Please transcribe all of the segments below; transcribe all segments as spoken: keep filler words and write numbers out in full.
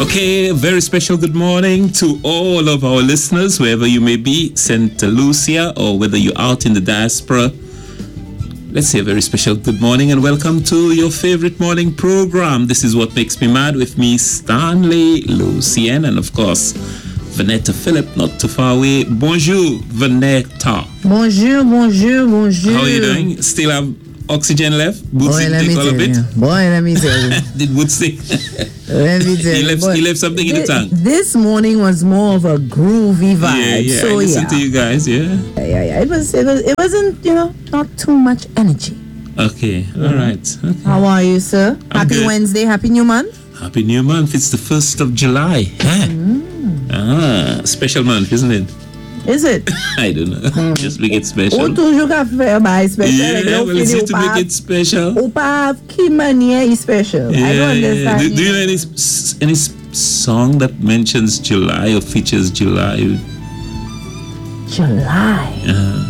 Okay, a very special good morning to all of our listeners, wherever you may be, Saint Lucia, or whether you're out in the diaspora. Let's say a very special good morning and welcome to your favorite morning program. This is What Makes Me Mad with me, Stanley Lucien, and of course, Vanetta Philip, not too far away. Bonjour, Vanetta. Bonjour, bonjour, bonjour. How are you doing? Still have oxygen left? Boots Boy, in let take me all tell of it? you. Boy, let me tell you. Did Boots say? Let me tell he you. left, boy, he left something in the thi- tank. This morning was more of a groovy vibe. Yeah, yeah. So I listen yeah. to you guys, yeah. yeah, yeah, yeah. It was, it was, it wasn't, you know, not too much energy. Okay, all right. Okay. How are you, sir? I'm Happy good. Wednesday, happy new month. Happy New Month. It's the first of July. Huh? Mm. Ah, special month, isn't it? Is it? I don't know. Just make it special. Ou toujours ka fè by special. Yeah, Like, well, it's feel need to make it special. Ou pa have key money is special. I Yeah, don't yeah. understand. Do, do you know any s- any s- song that mentions July or features July? July. Uh,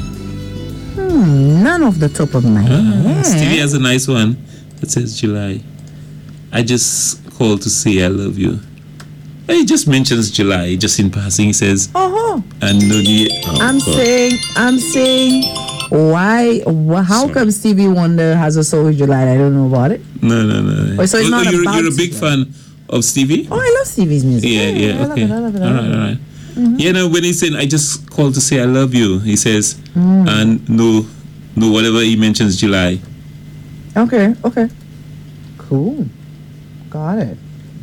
Hmm, none off the top of my ah, head. Stevie has a nice one that says July. I just called to say I love you. He just mentions July, just in passing. He says, Oh, and no need. Oh, I'm God. saying, I'm saying, why? Wh- how Sorry. come Stevie Wonder has a song with July? I don't know about it. No, no, no. Oh, so it's not you're, about you're a big July. fan of Stevie? Oh, I love Stevie's music. Yeah, yeah, I love okay. it, I love it, I all love right, it. all right. Mm-hmm. You know, when he's saying, I just called to say I love you, he says, Mm. and no, no, whatever he mentions July. Okay, okay. Cool. Got it.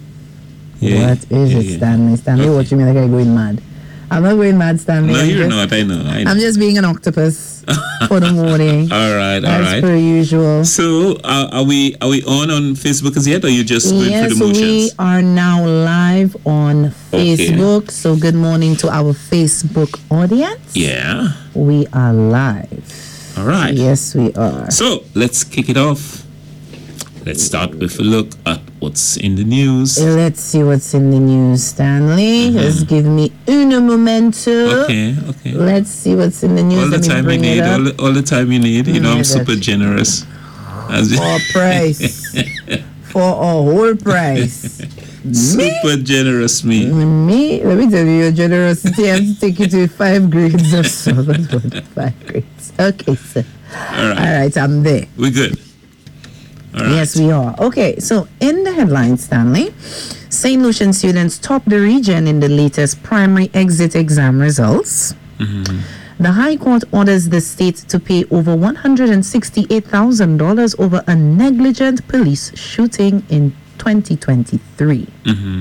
Yeah. What is yeah, it, yeah. Stanley? Stanley Okay. watching me like I'm going mad. I'm not going mad, Stanley. No, I'm you're just, not, I know, I know. I'm just being an octopus for the morning. all right, all As right. per usual. So, uh, are we are we on on Facebook as yet, or are you just going Yes, through the motions? we are now live on Okay. Facebook. So good morning to our Facebook audience. Yeah. We are live. All right. Yes, we are. So, let's kick it off. Let's start with a look at what's in the news. Let's see what's in the news, Stanley. Just give me uno momento. Okay, okay. Let's see what's in the news. All the Let me time you bring need, it up. all the, all the time you need. You know, I'm Yeah, super that's- generous. As For a price. For a whole price. super generous me. Me, let me tell you, your generosity, I have to take you to five grades or so. That's what, five grades. Okay, sir. All right, All right, I'm there. we're good. All right. Yes, we are. Okay, so in the headlines, Stanley, Saint Lucian students top the region in the latest primary exit exam results. The High Court orders the state to pay over one hundred sixty-eight thousand dollars over a negligent police shooting in twenty twenty-three.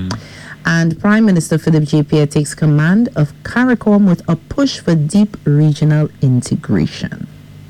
And Prime Minister Philip J. Pierre takes command of CARICOM with a push for deep regional integration.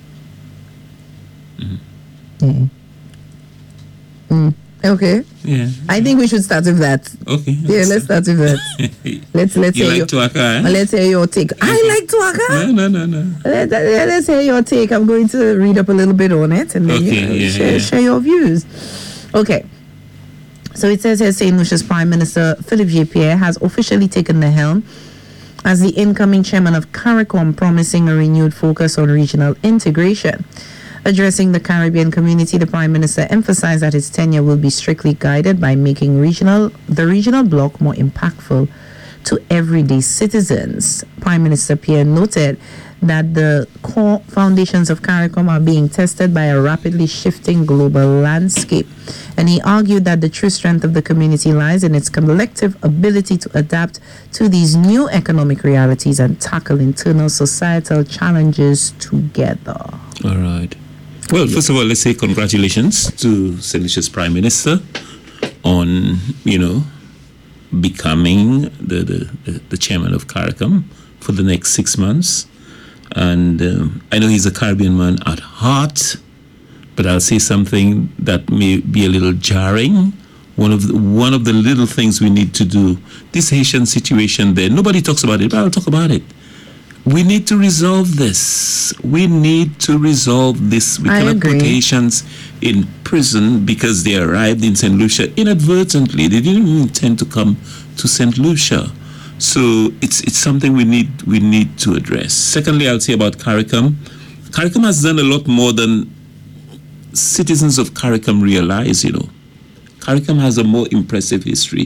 Yeah. Mm. Okay. Yeah. I think we should start with that. Okay. Yeah, let's start with that. Let's let's You hear like your, Tuaka, eh? let's hear your take. I like Tuaka. No, no, no, no. Let, let, let's hear your take. I'm going to read up a little bit on it and then Okay, you know, yeah, share, yeah. share your views. Okay. So it says here Saint Lucia's Prime Minister Philip J. Pierre has officially taken the helm as the incoming chairman of CARICOM, promising a renewed focus on regional integration. Addressing the Caribbean community, the Prime Minister emphasized that his tenure will be strictly guided by making regional the regional bloc more impactful to everyday citizens. Prime Minister Pierre noted that the core foundations of CARICOM are being tested by a rapidly shifting global landscape. And he argued that the true strength of the community lies in its collective ability to adapt to these new economic realities and tackle internal societal challenges together. All right. Well, first of all, let's say congratulations to Saint Lucia's Prime Minister on, you know, becoming the, the, the, the chairman of CARICOM for the next six months. And um, I know he's a Caribbean man at heart, but I'll say something that may be a little jarring. One of the, one of the little things we need to do, this Haitian situation there, nobody talks about it, but I'll talk about it. We need to resolve this. We need to resolve this. We I cannot agree. put Haitians in prison because they arrived in Saint Lucia inadvertently. They didn't intend to come to Saint Lucia. So it's it's something we need we need to address. Secondly, I'll say about CARICOM. CARICOM has done a lot more than citizens of CARICOM realize, you know. CARICOM has a more impressive history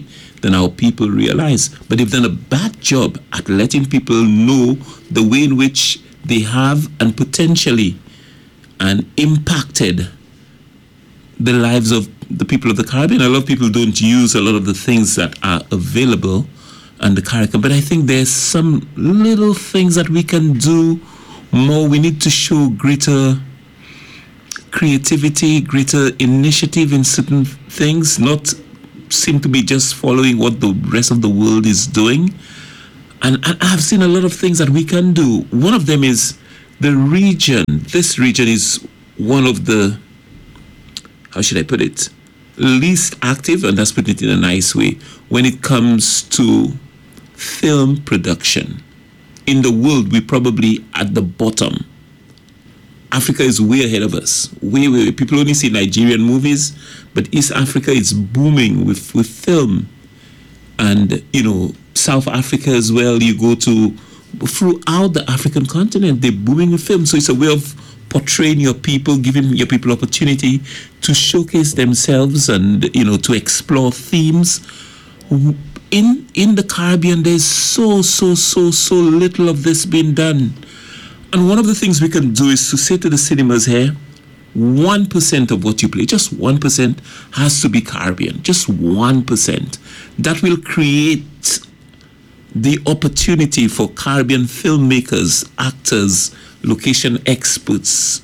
than our people realize. But they've done a bad job at letting people know the way in which they have and potentially and impacted the lives of the people of the Caribbean. A lot of people don't use a lot of the things that are available on the Caribbean, but I think there's some little things that we can do more. We need to show greater creativity, greater initiative in certain things, not seem to be just following what the rest of the world is doing. And, and I've seen a lot of things that we can do. One of them is the region. This region is one of the, how should I put it, least active, and that's putting it in a nice way, when it comes to film production. In the world, we're probably at the bottom. Africa is way ahead of us. Way, way, way. People only see Nigerian movies, but East Africa is booming with, with film. And, you know, South Africa as well, you go to, throughout the African continent, they're booming with film. So it's a way of portraying your people, giving your people opportunity to showcase themselves and, you know, to explore themes. In, in the Caribbean, there's so, so, so, so little of this being done. And one of the things we can do is to say to the cinemas here, one percent of what you play, just one percent has to be Caribbean, just one percent. That will create the opportunity for Caribbean filmmakers, actors, location experts,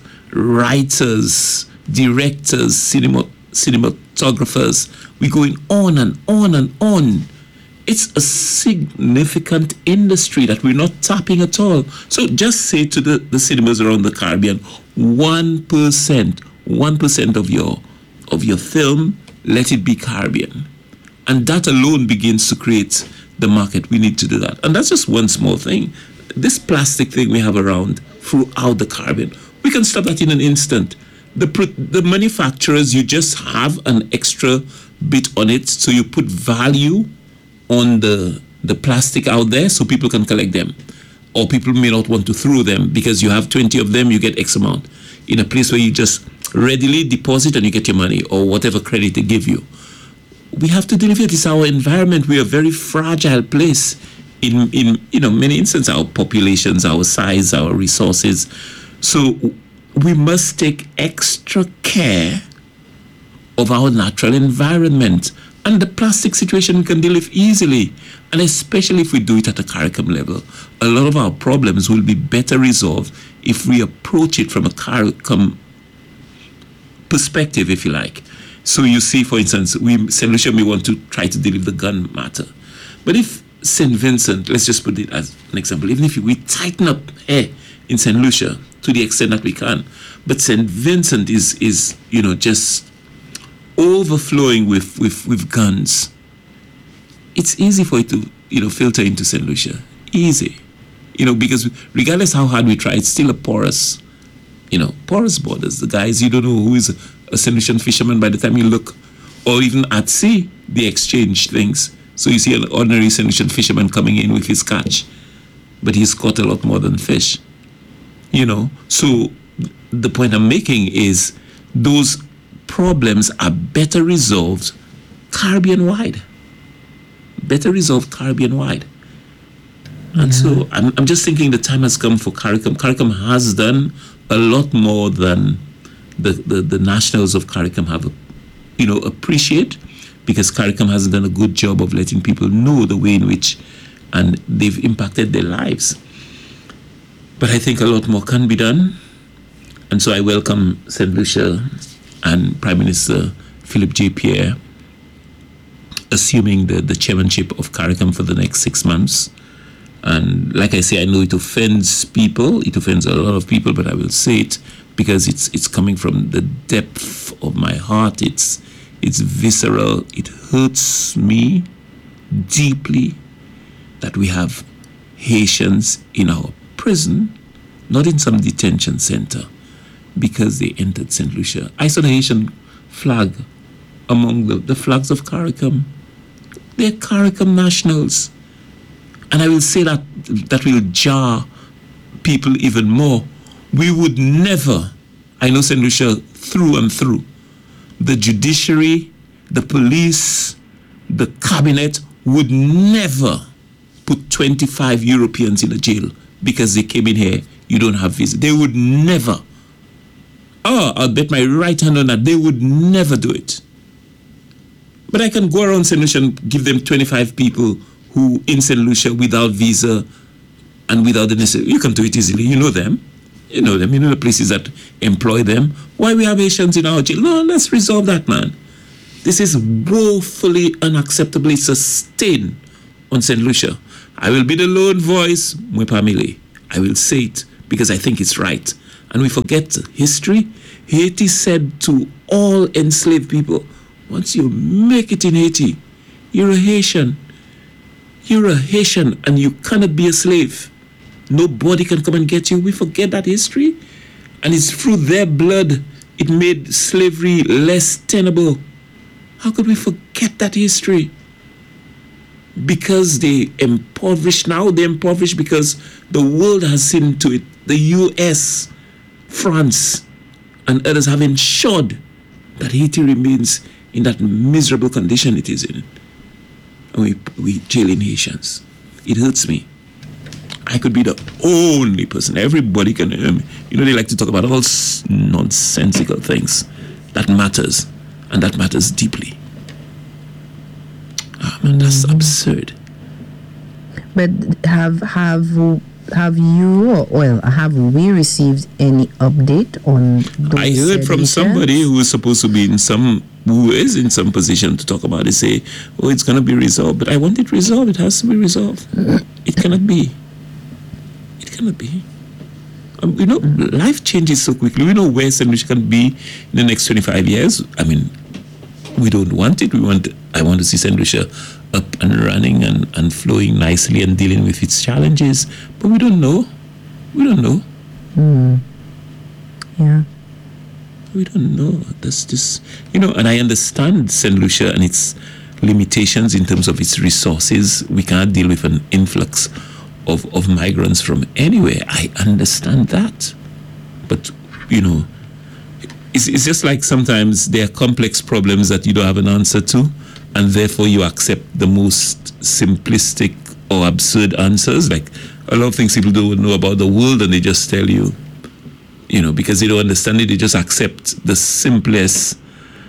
writers, directors, cinema, cinematographers. We're going on and on and on. It's a significant industry that we're not tapping at all. So just say to the, the cinemas around the Caribbean, one percent, one percent of your of your film, let it be Caribbean. And that alone begins to create the market. We need to do that. And that's just one small thing. This plastic thing we have around throughout the Caribbean, we can stop that in an instant. The, the manufacturers, you just have an extra bit on it, so you put value on the the plastic out there so people can collect them, or people may not want to throw them because you have twenty of them, you get X amount in a place where you just readily deposit and you get your money or whatever credit they give you. We have to deliver it. It's our environment. We are a very fragile place in in you know many instances, our populations, our size, our resources. So we must take extra care of our natural environment. And the plastic situation we can deal with easily, and especially if we do it at a CARICOM level. A lot of our problems will be better resolved if we approach it from a CARICOM perspective, if you like. So you see, for instance, we Saint Lucia may want to try to deal with the gun matter. But if Saint Vincent, let's just put it as an example, even if we tighten up here in Saint Lucia to the extent that we can, but Saint Vincent is, is you know, just overflowing with, with, with guns, it's easy for it to, you know, filter into Saint Lucia. Easy. You know, because regardless how hard we try, it's still a porous, you know, porous borders. The guys, you don't know who is a, a Saint Lucian fisherman by the time you look, or even at sea, they exchange things. So you see an ordinary Saint Lucian fisherman coming in with his catch, but he's caught a lot more than fish. You know, so the point I'm making is those problems are better resolved Caribbean-wide. Better resolved Caribbean-wide. And yeah. so I'm, I'm just thinking the time has come for CARICOM. CARICOM has done a lot more than the, the, the nationals of CARICOM have, you know, appreciate, because CARICOM hasn't done a good job of letting people know the way in which and they've impacted their lives. But I think a lot more can be done. And so I welcome Saint Lucia and Prime Minister Philip J. Pierre assuming the, the chairmanship of CARICOM for the next six months. And like I say, I know it offends people. It offends a lot of people, but I will say it because it's it's coming from the depth of my heart. It's it's visceral. It hurts me deeply that we have Haitians in our prison, not in some detention center, because they entered Saint Lucia. I saw the Haitian flag among the, the flags of CARICOM. They're CARICOM nationals. And I will say that that will jar people even more. We would never, I know Saint Lucia through and through, the judiciary, the police, the cabinet would never put twenty-five Europeans in a jail because they came in here, you don't have visa. They would never. Oh, I'll bet my right hand on that. They would never do it. But I can go around Saint Lucia and give them twenty-five people who in Saint Lucia without visa and without the necessary. You can do it easily. You know them. You know them. You know the places that employ them. Why we have Haitians in our jail? No, let's resolve that, man. This is woefully unacceptably sustained on Saint Lucia. I will be the lone voice, Mwepamile. I will say it because I think it's right. And we forget history. Haiti said to all enslaved people, once you make it in Haiti, you're a Haitian. You're a Haitian and you cannot be a slave. Nobody can come and get you. We forget that history. And it's through their blood it made slavery less tenable. How could we forget that history? Because they impoverished. Now they impoverished because the world has seen to it. The U S, France, and others have ensured that Haiti remains in that miserable condition it is in. And we, we jailing Haitians. It hurts me. I could be the only person. Everybody can hear me. You know, they like to talk about all nonsensical things. That matters. And that matters deeply. Ah, man, that's mm-hmm. absurd. But have have have you or well have we received any update on those I heard from somebody who is supposed to be in some who is in some position to talk about it, say, oh, it's gonna be resolved. But I want it resolved. It has to be resolved. It cannot be. It cannot be. Um, you know, mm-hmm. life changes so quickly. We know where Saint Lucia can be in the next twenty-five years. I mean, we don't want it. We want. I want to see Saint Lucia up and running and, and flowing nicely and dealing with its challenges. But we don't know. We don't know. Mm. Yeah. We don't know. That's just, you know, and I understand Saint Lucia and its limitations in terms of its resources. We cannot deal with an influx of, of migrants from anywhere. I understand that. But, you know, it's, it's just like sometimes there are complex problems that you don't have an answer to, and therefore you accept the most simplistic or absurd answers. Like a lot of things people don't know about the world and they just tell you, you know, because they don't understand it, they just accept the simplest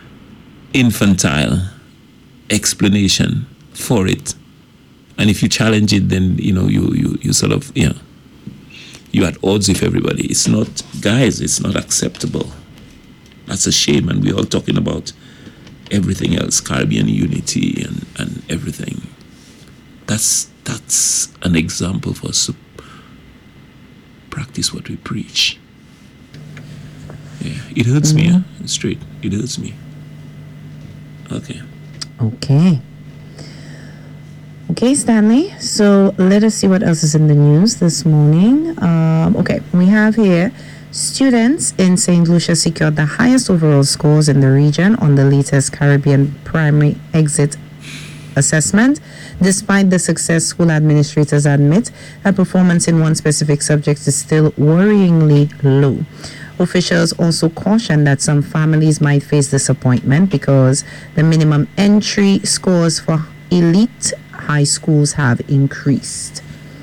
infantile explanation for it. And if you challenge it, then, you know, you, you, you sort of, you know, you're at odds with everybody. It's not, guys, it's not acceptable. That's a shame. And we're all talking about everything else, Caribbean unity and, and everything. That's, that's an example for us to practice what we preach. Yeah, it hurts mm-hmm. me, huh? Straight. It hurts me. Okay. Okay. Okay, Stanley. So let us see what else is in the news this morning. Um, okay, we have here students in Saint Lucia secured the highest overall scores in the region on the latest Caribbean primary exit assessment. Despite the success, school administrators admit that performance in one specific subject is still worryingly low. Officials also caution that some families might face disappointment because the minimum entry scores for elite high schools have increased.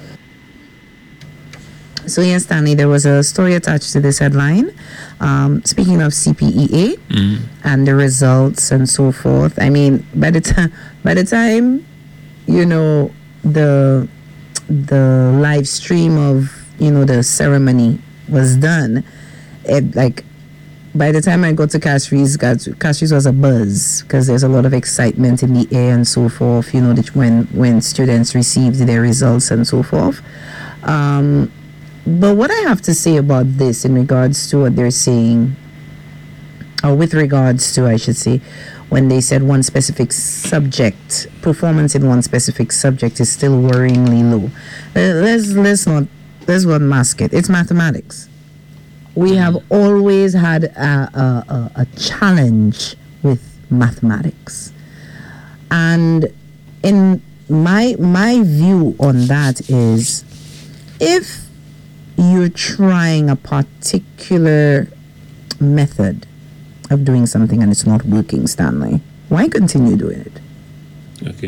So yes, Stanley, there was a story attached to this headline. Um, speaking of C P E A mm. and the results and so forth. I mean, by the time, by the time, you know, the the live stream of, you know, the ceremony was done, it like by the time I got to Castries, Castries was a buzz because there's a lot of excitement in the air and so forth. You know, that when when students received their results and so forth. Um, But what I have to say about this in regards to what they're saying, or with regards to, I should say, when they said one specific subject, performance in one specific subject is still worryingly low. Uh, let's, let's not, let's not mask it. It's mathematics. We have always had a, a, a, a challenge with mathematics. And in my my view on that is, if you're trying a particular method of doing something and it's not working, Stanley, why continue doing it? Okay.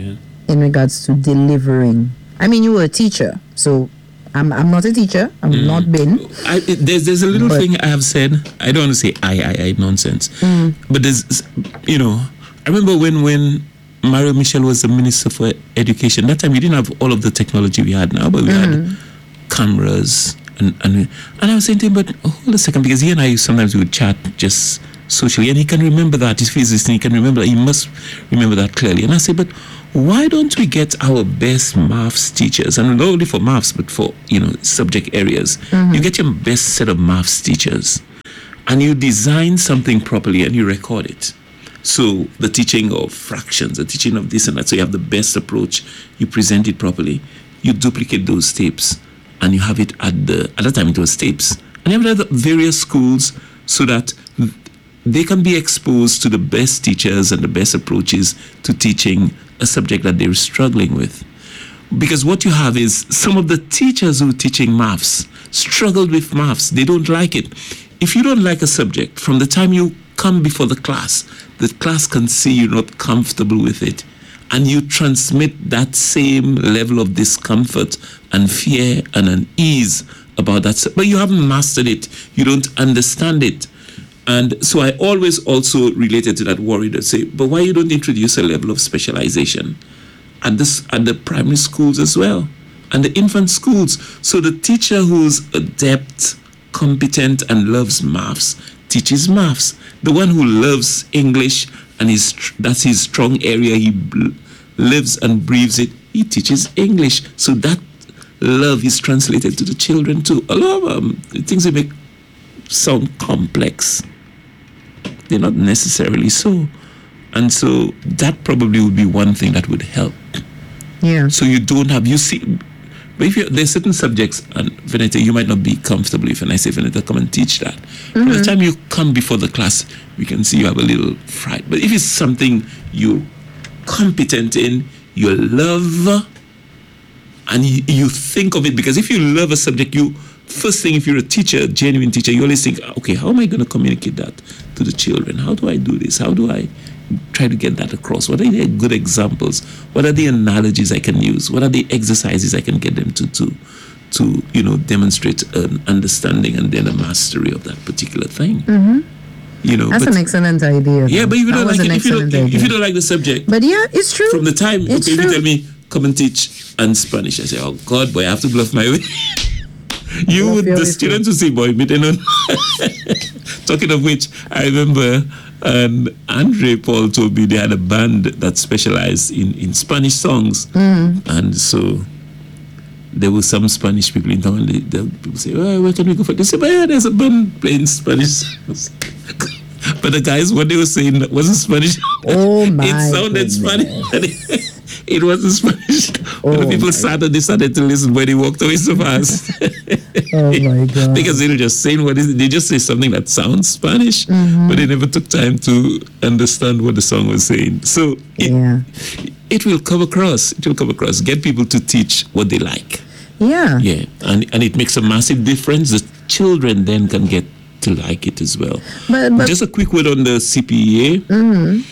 in regards to delivering? I mean, you were a teacher, so I'm I'm not a teacher. I've mm. not been. I, it, there's there's a little but, thing I have said. I don't want to say I I I nonsense, mm. but there's, you know, I remember when when Mario Michel was the Minister for Education. That time we didn't have all of the technology we had now, but we mm. had cameras and and and I was saying to him, but hold a second, because he and I sometimes we would chat just socially, and he can remember that. If he's listening, he can remember that. He must remember that clearly. And I say, but why don't we get our best maths teachers, and not only for maths, but for, you know, subject areas. Mm-hmm. You get your best set of maths teachers, and you design something properly, and you record it. So the teaching of fractions, the teaching of this and that, so you have the best approach, you present it properly, you duplicate those tapes, and you have it at the, at that time it was tapes, and you have it at the various schools so that they can be exposed to the best teachers and the best approaches to teaching a subject that they're struggling with. Because what you have is some of the teachers who are teaching maths struggled with maths. They don't like it. If you don't like a subject, from the time you come before the class, the class can see you're not comfortable with it. And you transmit that same level of discomfort and fear and unease about that. But you haven't mastered it. You don't understand it. And so I always also related to that worry that say, but why you don't introduce a level of specialization at this at the primary schools as well, and the infant schools, so the teacher who's adept, competent, and loves maths teaches maths. The one who loves English and is that's his strong area, he b- lives and breathes it, he teaches English. So that love is translated to the children too. A lot of um, things that make sound complex, they're not necessarily so. And so that probably would be one thing that would help. Yeah. So you don't have, you see, but if you, there's certain subjects, and Venita, you might not be comfortable if, and I say, Venita, come and teach that. Mm-hmm. By the time you come before the class, we can see you have a little fright. But if it's something you're competent in, you love, and you, you think of it, because if you love a subject, you, first thing, if you're a teacher, a genuine teacher, you always think, okay, how am I going to communicate that to the children? How do I do this? How do I try to get that across? What are the good examples? What are the analogies I can use? What are the exercises I can get them to do to, you know, demonstrate an understanding and then a mastery of that particular thing? Mm-hmm. You know, that's but, an excellent idea. Yeah, but if you that don't like it, if you don't, idea. if you don't like the subject, but yeah, it's true. From the time it's okay, if true. you tell me come and teach and Spanish, I say, oh God, boy, I have to bluff my way. You would, the students would say, boy, me they know. Talking of which, I remember um, Andre Paul told me they had a band that specialized in, in Spanish songs. Mm. And so there were some Spanish people in town. They, they, people say, oh, where can we go for this? They say, well, yeah, there's a band playing Spanish songs. But the guys, what they were saying wasn't Spanish. Oh, my It sounded goodness. Spanish. It wasn't Spanish. Oh, but the people sat and they started to listen when they walked away so fast. Oh my God. Because they were just saying what is it? They just say something that sounds Spanish, mm-hmm. but they never took time to understand what the song was saying. So it, yeah. it will come across. It will come across. Get people to teach what they like. Yeah. Yeah. And and it makes a massive difference. The children then can get to like it as well. But, but just a quick word on the C P E A. Mm-hmm.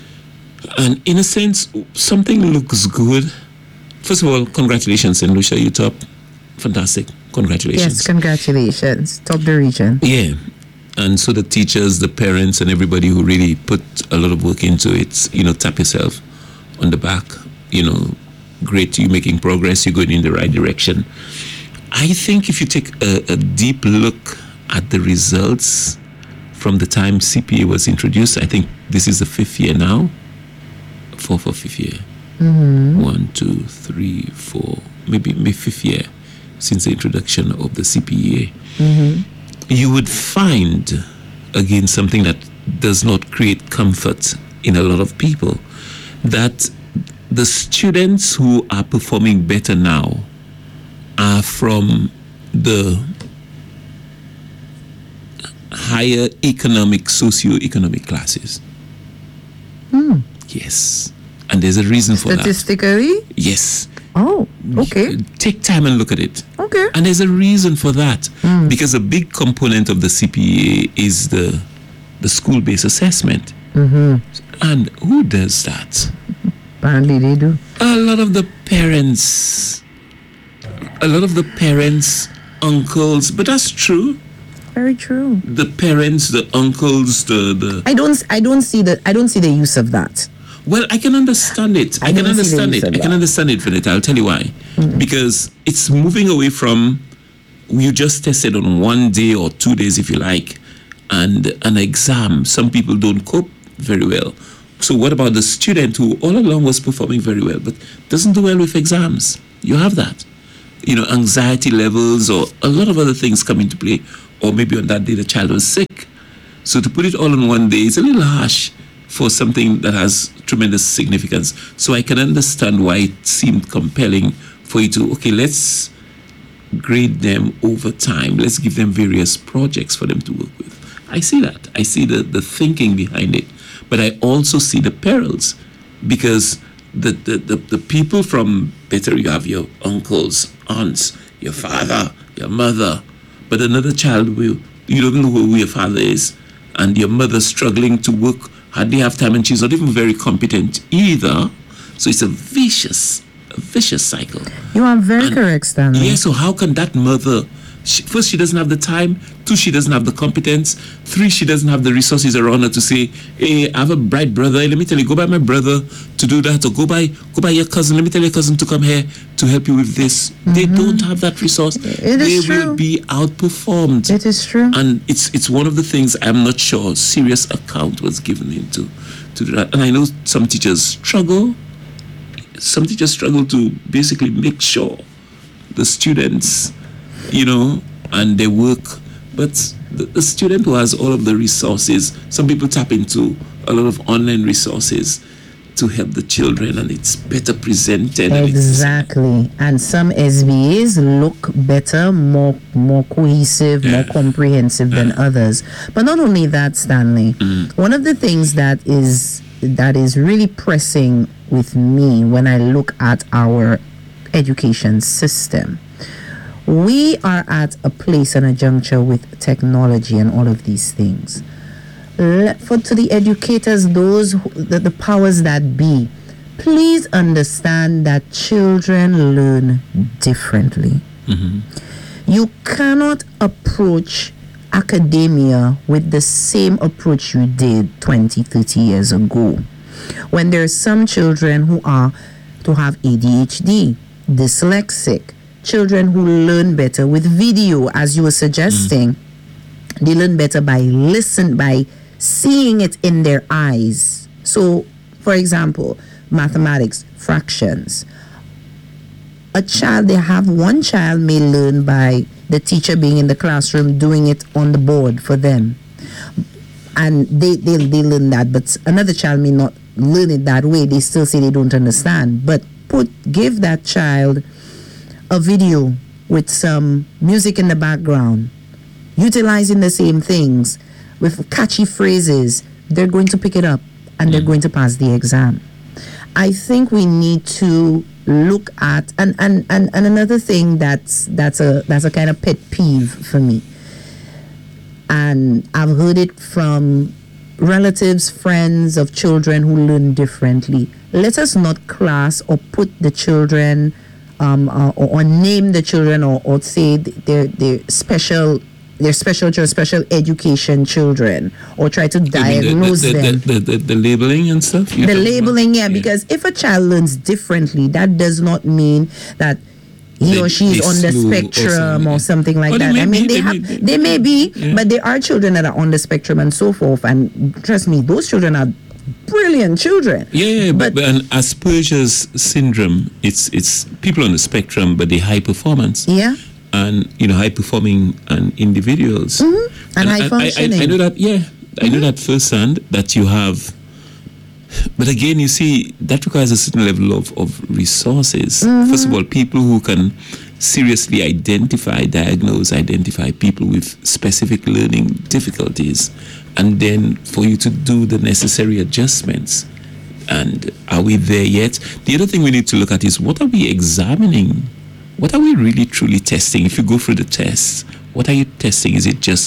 And in a sense, something looks good. First of all, congratulations, Saint Lucia, you top. Fantastic. Congratulations. Yes, congratulations. Top the region. Yeah. And so the teachers, the parents, and everybody who really put a lot of work into it, you know, tap yourself on the back. You know, great, you're making progress, you're going in the right direction. I think if you take a, a deep look at the results from the time C P A was introduced, I think this is the fifth year now. Fourth or fifth year. Mm-hmm. One, two, three, four, maybe maybe fifth year since the introduction of the C P E A. Mm-hmm. You would find again something that does not create comfort in a lot of people, that the students who are performing better now are from the higher economic, socio-economic classes. Hmm. Yes. And there's a reason for that. Statistically? Yes. Oh, okay. Take time and look at it. Okay. And there's a reason for that. Mm. Because a big component of the C P A is the the school-based assessment. Mm-hmm. And who does that? Apparently they do. A lot of the parents, a lot of the parents, uncles, but that's true. Very true. The parents, the uncles, the the. I don't. I don't see the. I don't see the use of that. Well, I can understand it. I, I can don't see the understand use it. of I can that. understand it, Vanessa. I'll tell you why. Mm. Because it's moving away from you just tested on one day or two days, if you like, and an exam. Some people don't cope very well. So what about the student who all along was performing very well, but doesn't do well with exams? You have that. You know, anxiety levels or a lot of other things come into play. Or maybe on that day the child was sick. So to put it all in one day is a little harsh for something that has tremendous significance. So I can understand why it seemed compelling for you to, okay, let's grade them over time. Let's give them various projects for them to work with. I see that. I see the, the thinking behind it. But I also see the perils because the, the, the, the people from better, you have your uncles, aunts, your father, your mother, but another child will, you don't know who your father is, and your mother struggling to work, hardly have time, and she's not even very competent either. So it's a vicious, a vicious cycle. You are very And- correct, Stanley. Yeah, so how can that mother, she, first, she doesn't have the time, two, she doesn't have the competence, three, she doesn't have the resources around her to say, hey, I have a bright brother, let me tell you, go by my brother to do that, or go by go by your cousin, let me tell your cousin to come here to help you with this. They don't have that resource. It they is will true. be outperformed. It is true. And it's it's one of the things I'm not sure serious account was given into to do that. And I know some teachers struggle. Some teachers struggle to basically make sure the students, you know, and their work. But the, the student who has all of the resources, some people tap into a lot of online resources to help the children, and it's better presented. and it's- Exactly. And some S B As look better, more more cohesive, more Yeah. comprehensive than others. But not only that, Stanley, one of the things that is that is really pressing with me when I look at our education system, we are at a place and a juncture with technology and all of these things. Let, for to the educators, those who, the, the powers that be, please understand that children learn differently. You cannot approach academia with the same approach you did twenty, thirty years ago. When there are some children who are to have A D H D, dyslexic, children who learn better with video, as you were suggesting, they learn better by listen, by seeing it in their eyes. So, for example, mathematics, fractions. A child, they have one child may learn by the teacher being in the classroom doing it on the board for them. And they, they, they learn that, but another child may not learn it that way. They still say they don't understand. But put give that child a video with some music in the background, utilizing the same things with catchy phrases, they're going to pick it up and they're going to pass the exam. I think we need to look at and, and, and, and another thing that's that's a that's a kind of pet peeve for me. And I've heard it from relatives, friends of children who learn differently. Let us not class or put the children um, uh, or, or name the children or, or say they're, they're special they're special children, special education children, or try to You mean the- diagnose the, the, them. The, the, the, the labeling and stuff? You're The talking about? labeling, yeah, because if a child learns differently, that does not mean that he They- or she is they on the slow or spectrum something, or yeah. something like Oh, they that. may I mean, be, they they have, may- they may be, Yeah. but there are children that are on the spectrum and so forth. And trust me, those children are brilliant children. Yeah, yeah, but, But- but an Asperger's syndrome, it's it's people on the spectrum, but they high performance. Yeah, And, you know, high performing and individuals. and high I- I, I, functioning. I know that, yeah, I know that firsthand that you have. But again, you see, that requires a certain level of, of resources. First of all, people who can seriously identify, diagnose, identify people with specific learning difficulties, and then for you to do the necessary adjustments. And are we there yet? The other thing we need to look at is, what are we examining? What are we really truly testing? If you go through the tests, what are you testing? Is it just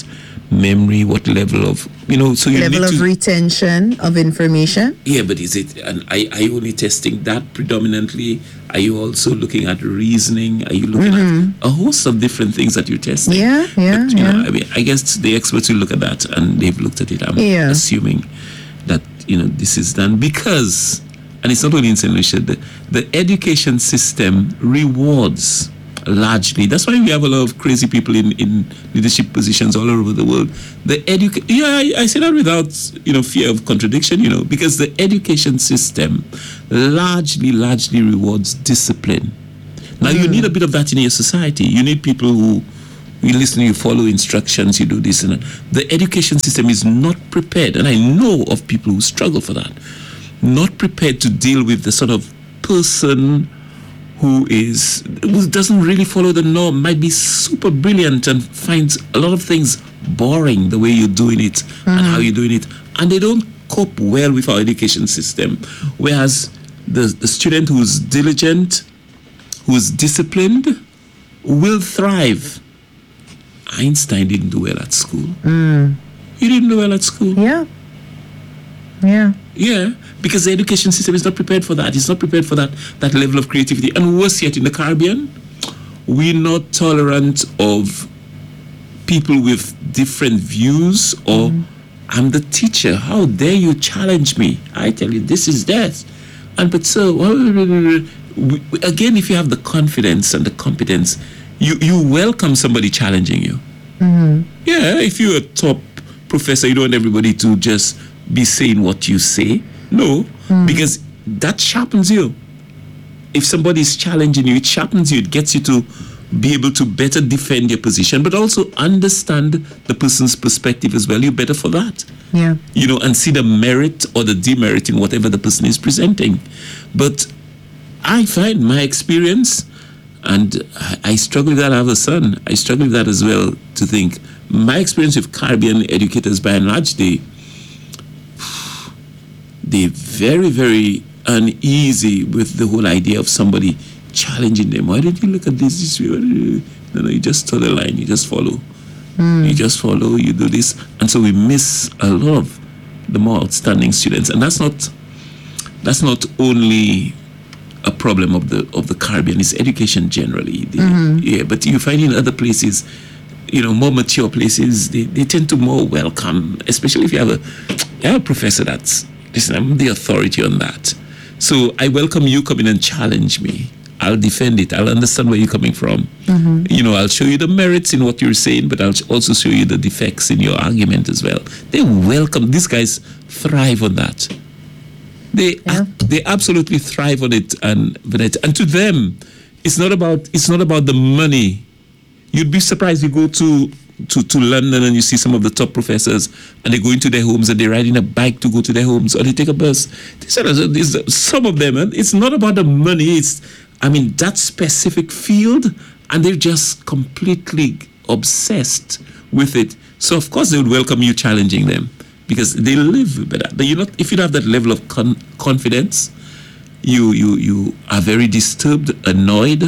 memory, what level of, you know, so you level need of to, retention of information. yeah, but is it, and are, are you only testing that predominantly? Are you also looking at reasoning? Are you looking Mm-hmm. at a host of different things that you're testing? Yeah, yeah, But, you yeah. know, I mean, I guess the experts will look at that and they've looked at it. I'm Yeah. assuming that, you know, this is done because, and it's not only in Saint Lucia, the, the education system rewards largely. That's why we have a lot of crazy people in, in leadership positions all over the world. The educa- yeah, I, I say that without, you know, fear of contradiction, you know, because the education system largely, largely rewards discipline. Now, you need a bit of that in your society. You need people who, you listen, you follow instructions, you do this and that. The education system is not prepared, and I know of people who struggle for that, not prepared to deal with the sort of person who is who doesn't really follow the norm, might be super brilliant and finds a lot of things boring the way you're doing it and how you're doing it, and they don't cope well with our education system. Whereas the, the student who's diligent, who's disciplined, will thrive. Einstein didn't do well at school. He didn't do well at school. Yeah. Yeah. Yeah, because the education system is not prepared for that. It's not prepared for that that level of creativity. And worse yet, in the Caribbean, we're not tolerant of people with different views or mm. I'm the teacher. How dare you challenge me? I tell you, this is that. And but so, again, if you have the confidence and the competence, you, you welcome somebody challenging you. Mm-hmm. Yeah, if you're a top professor, you don't want everybody to just be saying what you say. No, mm. because that sharpens you. If somebody's challenging you, it sharpens you. It gets you to be able to better defend your position, but also understand the person's perspective as well. You're better for that. Yeah. You know, and see the merit or the demerit in whatever the person is presenting. But I find my experience, and I, I struggle with that. I have a son. I struggle with that as well, to think. My experience with Caribbean educators, by and large, they, they're very, very uneasy with the whole idea of somebody challenging them. Why did you look at this this way? No, no, you just toe the line. You just follow. Mm. You just follow. You do this, and so we miss a lot of the more outstanding students. And that's not that's not only a problem of the of the Caribbean. It's education generally. The, mm-hmm. Yeah, but you find in other places, you know, more mature places, they, they tend to more welcome, especially if you have a, you have a professor that's, listen, I'm the authority on that. So I welcome you come in and challenge me. I'll defend it. I'll understand where you're coming from. Mm-hmm. You know, I'll show you the merits in what you're saying, but I'll also show you the defects in your argument as well. They welcome, these guys thrive on that. They yeah. a, they absolutely thrive on it, and but it, and to them, it's not about it's not about the money. You'd be surprised. You go to, to, to London and you see some of the top professors, and they go into their homes and they're riding a bike to go to their homes, or they take a bus. Some of them, and it's not about the money. It's, I mean, that specific field, and they're just completely obsessed with it. So of course they would welcome you challenging them, because they live better. But you not if you don't have that level of con- confidence, you you you are very disturbed, annoyed,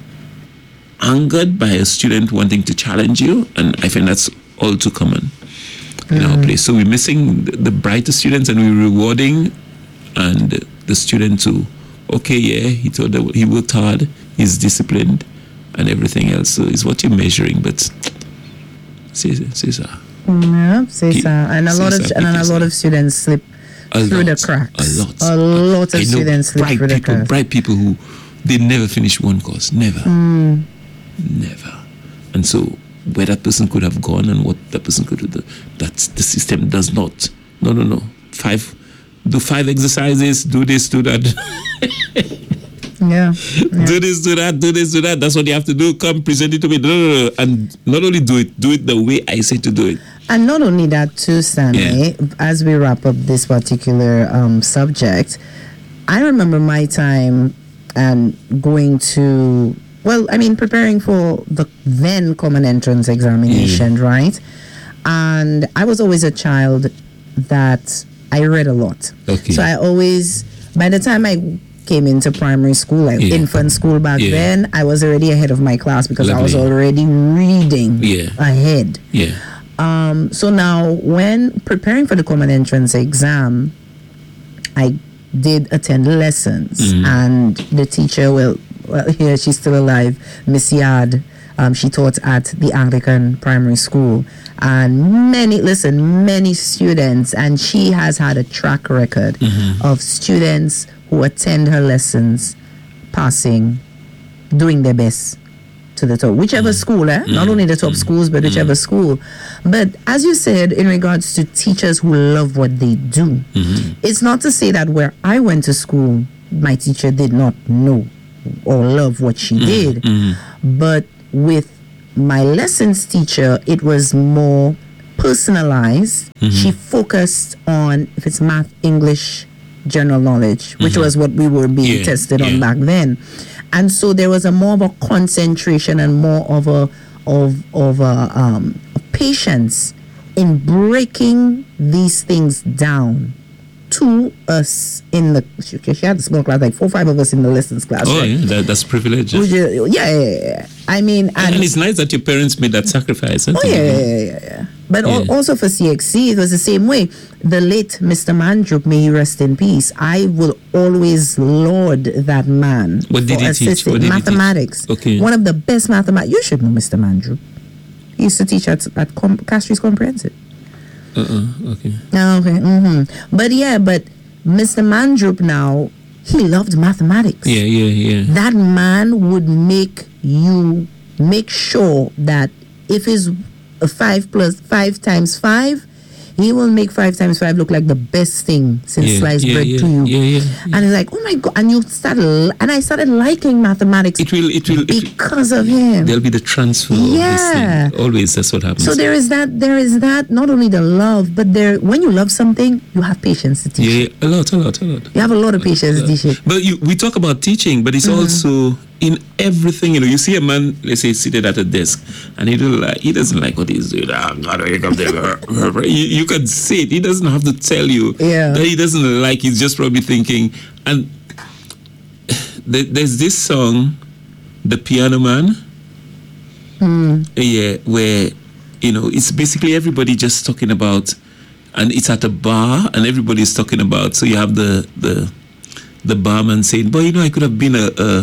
angered by a student wanting to challenge you, and I think that's all too common in mm. our place. So we're missing the, the brighter students, and we're rewarding and the student who, okay, yeah, he told that he worked hard, he's disciplined, and everything else. So it's what you're measuring. But see, see, sir. Yeah, say so. And a lot of and a lot of students slip a through lot, the cracks. A lot. A lot of I students slip bright through people, the cracks. Bright people who they never finish one course, never, mm. never. And so where that person could have gone and what that person could do, that the system does not. No, no, no. Five, do five exercises. Do this, do that. Yeah. yeah. Do this, do that, do this, do that. That's what you have to do. Come present it to me. No, no, no. And not only do it, do it the way I say to do it. And not only that too, Stanley, yeah. as we wrap up this particular um, subject, I remember my time and going to, well, I mean, preparing for the then common entrance examination, mm. right? And I was always a child that I read a lot. Okay. So I always, by the time I came into primary school, like yeah. infant school back yeah. then, I was already ahead of my class because Lovely. I was already reading yeah. ahead. Yeah. Um, so now, when preparing for the common entrance exam, I did attend lessons, Mm. and the teacher, well, well, here she's still alive, Miss Yard. Um, she taught at the Anglican Primary School, and many, listen, many students, and she has had a track record Mm-hmm. of students who attend her lessons passing, doing their best to the top, whichever school, eh? Not only the top schools, but whichever school. But as you said, in regards to teachers who love what they do, it's not to say that where I went to school, my teacher did not know or love what she did, but with my lessons teacher, it was more personalized. She focused on, if it's math, English, general knowledge, which was what we were being Yeah, tested on yeah. back then. And so there was a more of a concentration and more of a of of a um, patience in breaking these things down to us in the. She, she had the small class, like four or five of us in the lessons class. Oh, right? yeah, that, that's privilege. Which is- yeah, yeah, yeah, yeah. I mean, and, And it's nice that your parents made that sacrifice. oh yeah, yeah, yeah, yeah, yeah. But al- Yeah. also for C X C, it was the same way. The late Mister Mandrup, may he rest in peace. I will always laud that man. What did for he teach? assisting What did he teach? mathematics. Okay. One of the best mathematics. You should know Mister Mandrup. He used to teach at at Com- Castries Comprehensive. Uh-uh, okay. Oh, okay. hmm But yeah, but Mister Mandrup now, he loved mathematics. Yeah, yeah, yeah. That man would make you make sure that if it's a five plus five times five, he will make five times five look like the best thing since Yeah, sliced yeah, bread yeah, to you. yeah, yeah, And it's like, oh my god! And you started, and I started liking mathematics It will, it will, it will because of him. there'll be the transfer Yeah. of this thing. Always, that's what happens. So there is that. There is that. Not only the love, but there. When you love something, you have patience to teach. yeah, yeah, a lot, a lot, a lot. You have a lot of patience to teach it. But you, we talk about teaching, but it's also in everything. You know, you see a man, let's say, seated at a desk, and he don't like, he doesn't like what he's doing. Ah, God, wake up there. you, you can see it. He doesn't have to tell you Yeah. that he doesn't like. He's just probably thinking. And there, there's this song, "The Piano Man." Yeah, where you know it's basically everybody just talking about, and it's at a bar, and everybody's talking about. So you have the the the barman saying, "But you know, I could have been a, a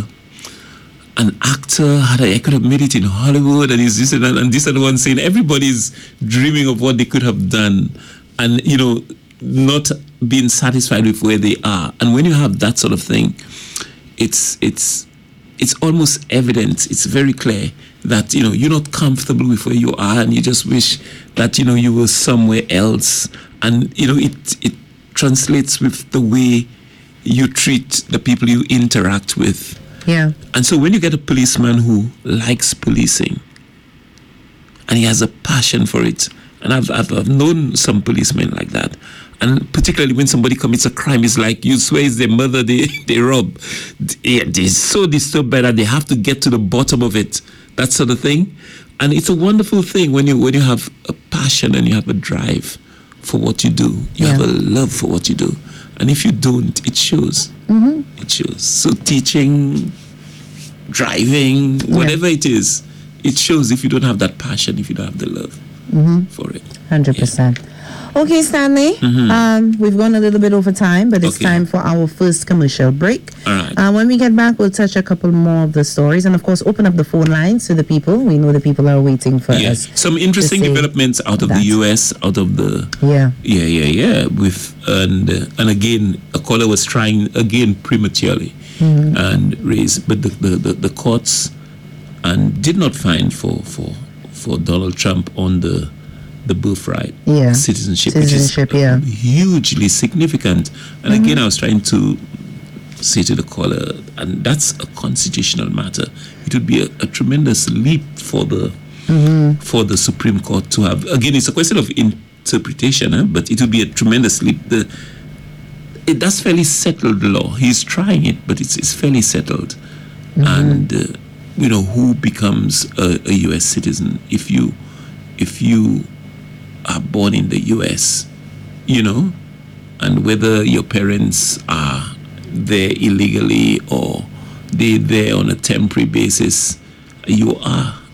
an actor. Had I, I could have made it in Hollywood." And he's this and that, and this and one saying everybody's dreaming of what they could have done, and you know, not being satisfied with where they are. And when you have that sort of thing, it's it's it's almost evident. It's very clear that you know you're not comfortable with where you are, and you just wish that you know you were somewhere else. And you know it it translates with the way you treat the people you interact with. Yeah. And so when you get a policeman who likes policing and he has a passion for it, and I've, I've, I've known some policemen like that, and particularly when somebody commits a crime, it's like you swear it's their mother they, they rob. They, they're so disturbed by that, they have to get to the bottom of it, that sort of thing. And it's a wonderful thing when you when you have a passion and you have a drive for what you do. You Yeah. have a love for what you do. And if you don't, it shows. Mm-hmm. It shows. So teaching, driving, whatever it is, it shows if you don't have that passion, if you don't have the love for it. Hundred percent. Okay, Stanley. Um, we've gone a little bit over time, but it's Okay. time for our first commercial break. All right. Uh, when we get back, we'll touch a couple more of the stories, and of course, open up the phone lines to the people. We know the people are waiting for Yeah. us. Some interesting to say developments out of that. the U S, out of the Yeah. yeah, yeah, yeah. With and uh, and again, a caller was trying again prematurely and raised, but the, the, the, the courts and did not find for for for Donald Trump on the the birthright Yeah. citizenship, Citizenship, which is yeah. hugely significant. And again, I was trying to say to the caller, and that's a constitutional matter. It would be a, a tremendous leap for the for the Supreme Court to have. Again, it's a question of interpretation, eh? But it would be a tremendous leap. The, it, that's fairly settled law. He's trying it, but it's it's fairly settled. And uh, you know who becomes a, a U S citizen if you if you are born in the U S, you know, and whether your parents are there illegally or they're there on a temporary basis, you are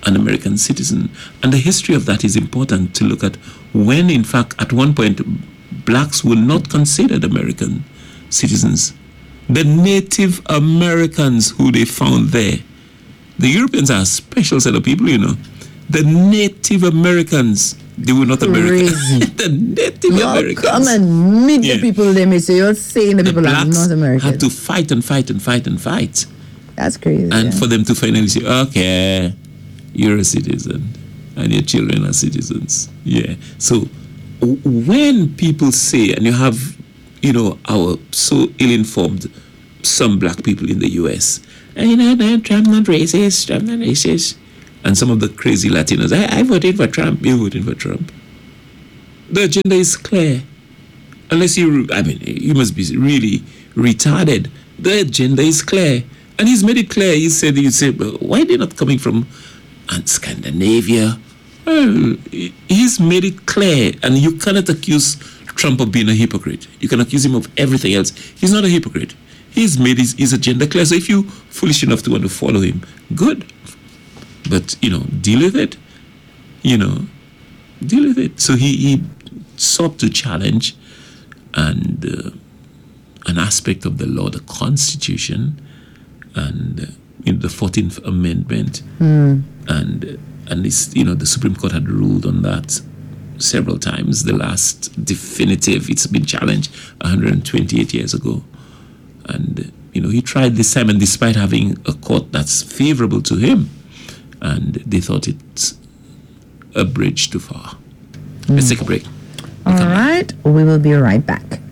an American citizen. And the history of that is important to look at when, in fact, at one point, blacks were not considered American citizens. The Native Americans who they found there, the Europeans are a special set of people, you know. The Native Americans, they were not American. The Native you Americans. Come and meet Yeah. the people, they may say, you're saying the, The people are blacks not American. had to fight and fight and fight and fight. That's crazy. And yeah. for them to finally say, okay, you're a citizen and your children are citizens. Yeah. So w- when people say, and you have, you know, our so ill-informed, some black people in the U S, and, you know, no, Trump not racist, Trump not racist. And some of the crazy Latinos, I, I voted for Trump, you voted for Trump. The agenda is clear. Unless you, I mean, you must be really retarded. The agenda is clear. And he's made it clear. He said, he said, well, why are they not coming from and Scandinavia? Well, he's made it clear. And you cannot accuse Trump of being a hypocrite. You can accuse him of everything else. He's not a hypocrite. He's made his, his agenda clear. So if you're foolish enough to want to follow him, good. But, you know, deal with it. You know, deal with it. So he, he sought to challenge and uh, an aspect of the law, the Constitution, and uh, you know, the fourteenth Amendment, mm. and uh, and this, you know, the Supreme Court had ruled on that several times. The last definitive, it's been challenged one hundred twenty-eight years ago, and uh, you know, he tried this time, and despite having a court that's favorable to him, and they thought it's a bridge too far. Mm. Let's take a break. All right, we will be right back.